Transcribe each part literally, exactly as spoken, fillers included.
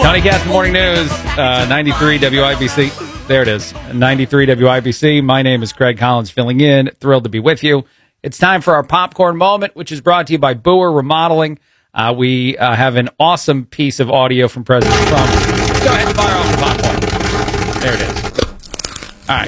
Tony Katz, Morning News, uh, ninety-three W I B C. There it is, ninety-three W I B C. My name is Craig Collins, filling in. Thrilled to be with you. It's time for our popcorn moment, which is brought to you by Boer Remodeling. Uh, we uh, have an awesome piece of audio from President Trump. Let's go ahead and fire off the popcorn. There it is. All right.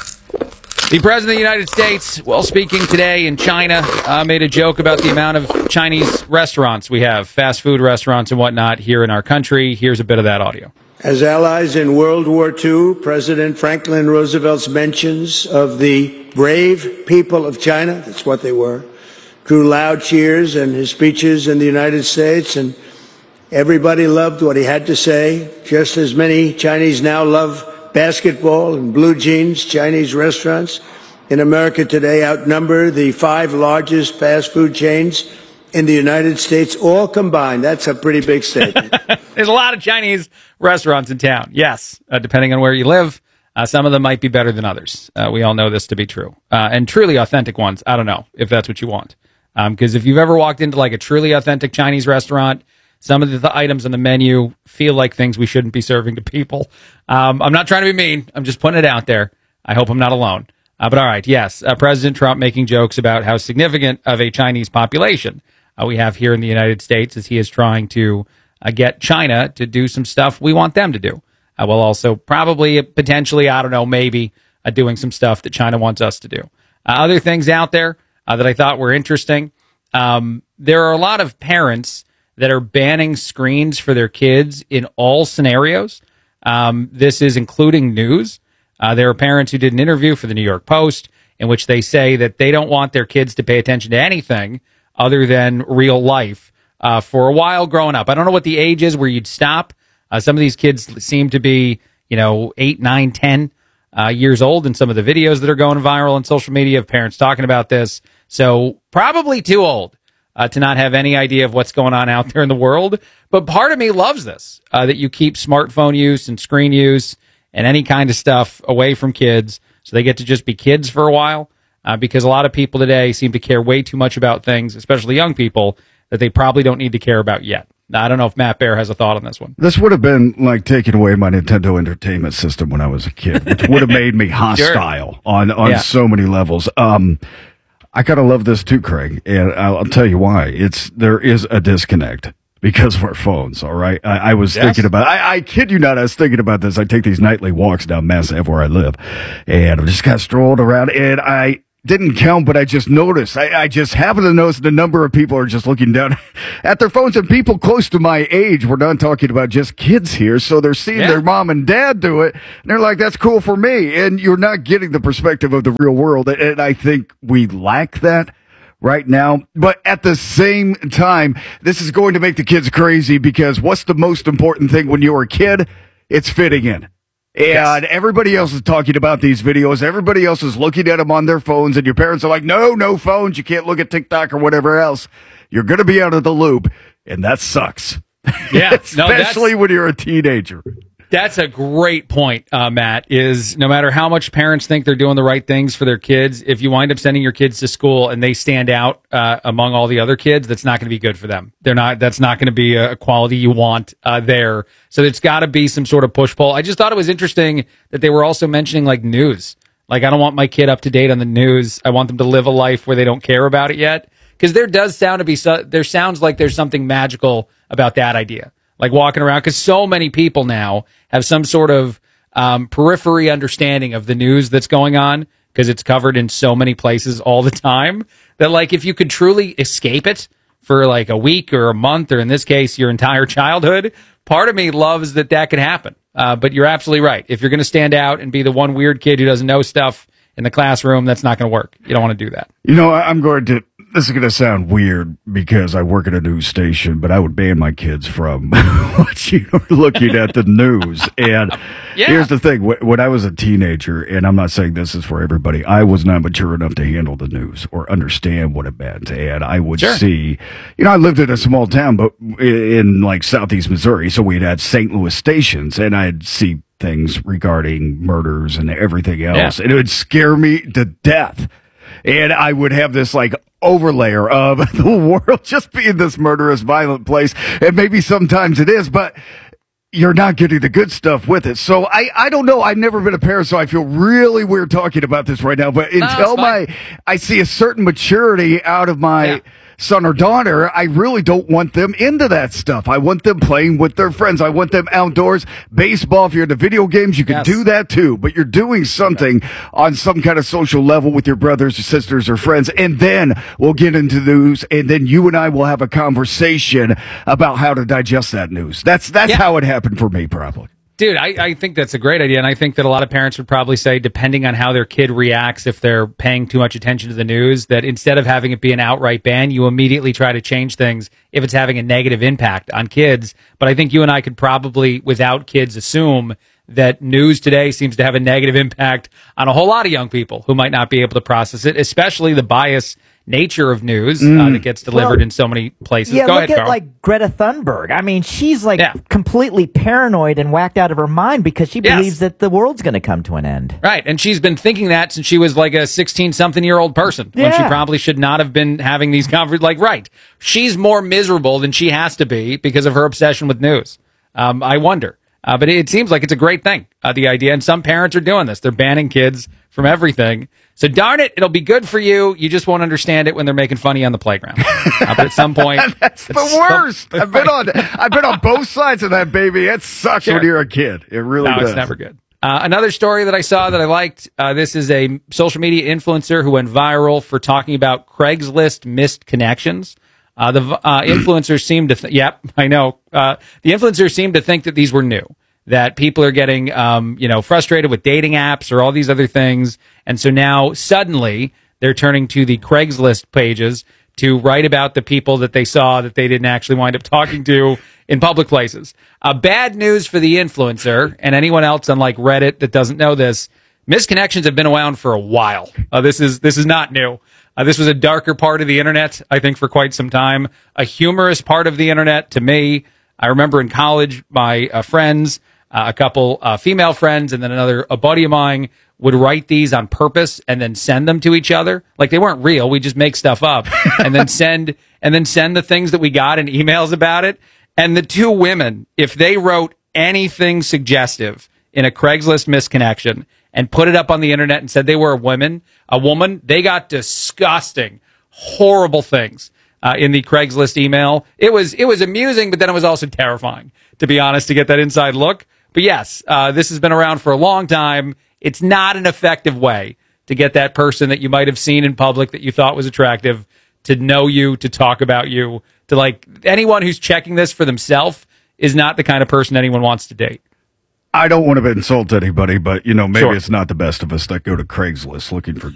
The President of the United States, while speaking today in China, uh, made a joke about the amount of Chinese restaurants we have, fast food restaurants and whatnot here in our country. Here's a bit of that audio. As allies in World War Two, President Franklin Roosevelt's mentions of the brave people of China, that's what they were, drew loud cheers in his speeches in the United States, and everybody loved what he had to say. Just as many Chinese now love basketball and blue jeans. Chinese restaurants in America today outnumber the five largest fast food chains in the United States, all combined. That's a pretty big statement. There's a lot of Chinese restaurants in town, yes, uh, depending on where you live. Uh, some of them might be better than others. Uh, we all know this to be true. Uh, and truly authentic ones, I don't know if that's what you want. Because um, if you've ever walked into like a truly authentic Chinese restaurant, some of the, the items on the menu feel like things we shouldn't be serving to people. Um, I'm not trying to be mean. I'm just putting it out there. I hope I'm not alone. Uh, but all right, yes, uh, President Trump making jokes about how significant of a Chinese population uh, we have here in the United States as he is trying to uh, get China to do some stuff we want them to do. Uh, while also probably, potentially, I don't know, maybe uh, doing some stuff that China wants us to do. Uh, other things out there uh, that I thought were interesting. Um, there are a lot of parents that are banning screens for their kids in all scenarios. Um, this is including news. Uh, there are parents who did an interview for the New York Post in which they say that they don't want their kids to pay attention to anything other than real life uh, for a while growing up. I don't know what the age is where you'd stop. Uh, some of these kids seem to be, you know, eight, nine, ten uh, years old in some of the videos that are going viral on social media of parents talking about this. So probably too old. Uh, to not have any idea of what's going on out there in the world. But part of me loves this, uh, that you keep smartphone use and screen use and any kind of stuff away from kids so they get to just be kids for a while, uh, because a lot of people today seem to care way too much about things, especially young people, that they probably don't need to care about yet. Now, I don't know if Matt Bear has a thought on this one. This would have been like taking away my Nintendo Entertainment System when I was a kid, which would have made me hostile sure. on, on yeah. so many levels. Um, I kind of love this too, Craig, and I'll, I'll tell you why. It's there is a disconnect because of our phones, all right? I, I was yes. thinking about I, I kid you not, I was thinking about this. I take these nightly walks down Mass Ave where I live, and I just kind of strolled around, and I didn't count, but I just noticed. I, I just happened to notice the number of people are just looking down at their phones, and people close to my age. We're not talking about just kids here, so they're seeing yeah. their mom and dad do it, and they're like, that's cool for me, and you're not getting the perspective of the real world, and I think we lack that right now. But at the same time, this is going to make the kids crazy, because what's the most important thing when you're a kid? It's fitting in. And yes. everybody else is talking about these videos. Everybody else is looking at them on their phones, and your parents are like, no, no phones. You can't look at TikTok or whatever else. You're going to be out of the loop, and that sucks. Yeah, especially no, when you're a teenager. That's a great point, uh, Matt, is no matter how much parents think they're doing the right things for their kids, if you wind up sending your kids to school and they stand out uh, among all the other kids, that's not going to be good for them. They're not. That's not going to be a quality you want uh, there. So it's got to be some sort of push-pull. I just thought it was interesting that they were also mentioning, like, news. Like, I don't want my kid up to date on the news. I want them to live a life where they don't care about it yet. Because there does sound to be, so, there sounds like there's something magical about that idea. Like walking around, because so many people now have some sort of um, periphery understanding of the news that's going on, because it's covered in so many places all the time, that like if you could truly escape it for like a week or a month, or in this case, your entire childhood, part of me loves that that could happen. Uh, but you're absolutely right. If you're going to stand out and be the one weird kid who doesn't know stuff in the classroom, that's not going to work. You don't want to do that. You know, I'm going to... This is going to sound weird because I work at a news station, but I would ban my kids from watching or looking at the news. And yeah. here's the thing. When I was a teenager, and I'm not saying this is for everybody, I was not mature enough to handle the news or understand what it meant. And I would sure. see, you know, I lived in a small town, but in like southeast Missouri, so we'd had Saint Louis stations, and I'd see things regarding murders and everything else. Yeah. And it would scare me to death. And I would have this like overlayer of the world just being this murderous, violent place. And maybe sometimes it is, but you're not getting the good stuff with it. So I, I don't know. I've never been a parent, so I feel really weird talking about this right now. But until no, my, I see a certain maturity out of my yeah. son or daughter, I really don't want them into that stuff. I want them playing with their friends. I want them outdoors. Baseball, if you're into video games, you can yes. do that too. But you're doing something okay. on some kind of social level with your brothers or sisters or friends. And then we'll get into news, and then you and I will have a conversation about how to digest that news. That's, that's yeah. how it happened for me, probably. Dude, I, I think that's a great idea, and I think that a lot of parents would probably say, depending on how their kid reacts, if they're paying too much attention to the news, that instead of having it be an outright ban, you immediately try to change things if it's having a negative impact on kids. But I think you and I could probably, without kids, assume that news today seems to have a negative impact on a whole lot of young people who might not be able to process it, especially the bias nature of news mm. uh, that gets delivered well, in so many places. Yeah, Go look ahead, at Carl. like Greta Thunberg. I mean, she's like yeah. completely paranoid and whacked out of her mind because she yes. believes that the world's going to come to an end. Right, and she's been thinking that since she was like a sixteen-something-year-old person yeah. when she probably should not have been having these conversations. Like, right, she's more miserable than she has to be because of her obsession with news. Um, I wonder. Uh, but it seems like it's a great thing, uh, the idea. And some parents are doing this. They're banning kids from everything. So darn it, it'll be good for you. You just won't understand it when they're making fun of you on the playground. Uh, but at some point, that's the worst. Some, I've been on, I've been on both sides of that, baby. It sucks sure. when you're a kid. It really no, does. It's never good. Uh, another story that I saw that I liked. Uh, this is a social media influencer who went viral for talking about Craigslist missed connections. Uh, the uh, influencers seem to, th- yep, I know. Uh, the influencers seem to think that these were new, that people are getting, um, you know, frustrated with dating apps or all these other things. And so now suddenly they're turning to the Craigslist pages to write about the people that they saw that they didn't actually wind up talking to in public places. Uh, bad news for the influencer and anyone else on like Reddit that doesn't know this. Misconnections have been around for a while. Uh, this is, this is not new. Uh, this was a darker part of the internet, I think, for quite some time. A humorous part of the internet to me. I remember in college, my uh, friends, uh, a couple uh, female friends, and then another a buddy of mine would write these on purpose and then send them to each other. Like they weren't real. We just make stuff up and then send and then send the things that we got in emails about it. And the two women, if they wrote anything suggestive in a Craigslist misconnection and put it up on the internet and said they were a woman, a woman, they got disgusting, horrible things uh, in the Craigslist email. It was it was amusing, but then it was also terrifying, to be honest, to get that inside look. But yes, uh, this has been around for a long time. It's not an effective way to get that person that you might have seen in public that you thought was attractive to know you, to talk about you, to like anyone who's checking this for themselves is not the kind of person anyone wants to date. I don't want to insult anybody, but, you know, maybe Sure. it's not the best of us that go to Craigslist looking for